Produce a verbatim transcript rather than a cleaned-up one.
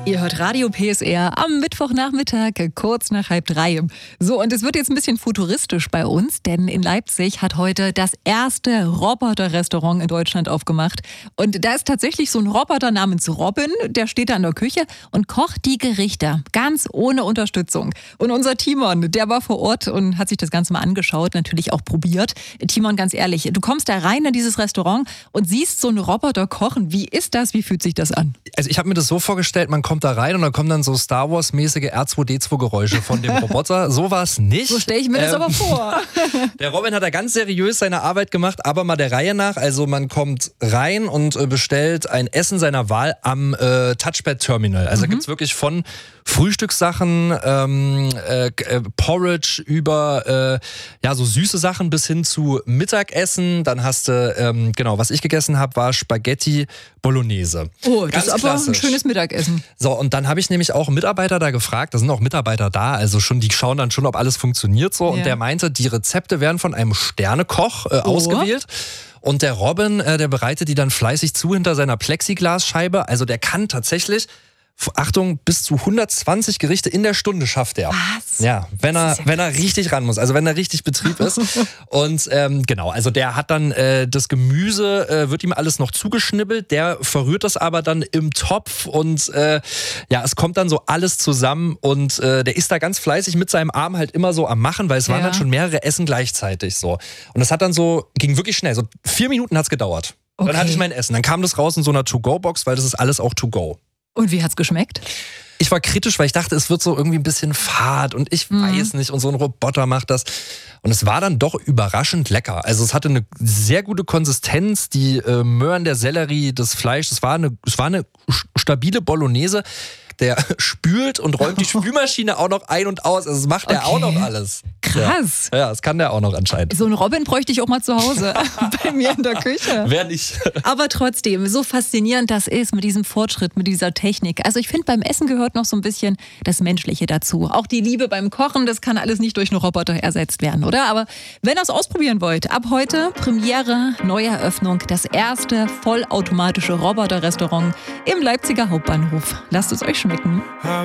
Ihr hört Radio P S R am Mittwochnachmittag, kurz nach halb drei. So, und es wird jetzt ein bisschen futuristisch bei uns, denn in Leipzig hat heute das erste Roboter-Restaurant in Deutschland aufgemacht. Und da ist tatsächlich so ein Roboter namens Robin, der steht da in der Küche und kocht die Gerichte, ganz ohne Unterstützung. Und unser Timon, der war vor Ort und hat sich das Ganze mal angeschaut, natürlich auch probiert. Timon, ganz ehrlich, du kommst da rein in dieses Restaurant und siehst so einen Roboter kochen. Wie ist das? Wie fühlt sich das an? Also ich habe mir das so vorgestellt, man kommt da rein und da kommen dann so Star Wars-mäßige R zwei D zwei Geräusche von dem Roboter. So war es nicht. So stelle ich mir das ähm, aber vor. Der Robin hat da ganz seriös seine Arbeit gemacht, aber mal der Reihe nach. Also man kommt rein und äh, bestellt ein Essen seiner Wahl am äh, Touchpad-Terminal. Also mhm. da gibt es wirklich von Frühstückssachen, ähm, äh, Porridge über äh, ja, so süße Sachen bis hin zu Mittagessen. Dann hast du, ähm, genau, was ich gegessen habe, war Spaghetti Bolognese. Oh, das Ganz ist aber klassisch. Ein schönes Mittagessen. So, und dann habe ich nämlich auch Mitarbeiter da gefragt, da sind auch Mitarbeiter da, also schon, die schauen dann schon, ob alles funktioniert so. Ja. Und der meinte, die Rezepte werden von einem Sternekoch äh, oh. ausgewählt. Und der Robin, äh, der bereitet die dann fleißig zu hinter seiner Plexiglasscheibe. Also der kann tatsächlich, Achtung, bis zu hundertzwanzig Gerichte in der Stunde schafft er. Was? Ja, wenn er, ja wenn er richtig ran muss, also wenn er richtig Betrieb ist. Und ähm, genau, also der hat dann äh, das Gemüse, äh, wird ihm alles noch zugeschnibbelt, der verrührt das aber dann im Topf und äh, ja, es kommt dann so alles zusammen und äh, der ist da ganz fleißig mit seinem Arm halt immer so am Machen, weil es ja. waren dann schon mehrere Essen gleichzeitig so. Und das hat dann so, ging wirklich schnell, so vier Minuten hat's gedauert. Okay. Dann hatte ich mein Essen, dann kam das raus in so einer To-Go-Box, weil das ist alles auch To-Go. Und wie hat's geschmeckt? Ich war kritisch, weil ich dachte, es wird so irgendwie ein bisschen fad und ich mhm. weiß nicht und so ein Roboter macht das. Und es war dann doch überraschend lecker. Also es hatte eine sehr gute Konsistenz, die äh, Möhren, der Sellerie, das Fleisch, es war eine, es war eine stabile Bolognese. Der spült und räumt die Spülmaschine auch noch ein und aus. Also das macht er okay. auch noch alles. Krass. Ja, ja, das kann der auch noch anscheinend. So einen Robin bräuchte ich auch mal zu Hause. Bei mir in der Küche. Wer nicht. Aber trotzdem, so faszinierend das ist mit diesem Fortschritt, mit dieser Technik. Also ich finde, beim Essen gehört noch so ein bisschen das Menschliche dazu. Auch die Liebe beim Kochen, das kann alles nicht durch einen Roboter ersetzt werden, oder? Aber wenn ihr es ausprobieren wollt, ab heute Premiere, Neueröffnung, das erste vollautomatische Roboter-Restaurant im Leipziger Hauptbahnhof. Lasst es euch schmecken.